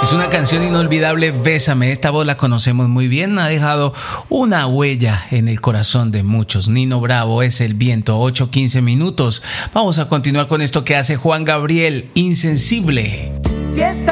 Es una canción inolvidable, Bésame. Esta voz la conocemos muy bien, ha dejado una huella en el corazón de muchos. Nino Bravo, Es el viento, 8:15 minutos. Vamos a continuar con esto que hace Juan Gabriel, Insensible.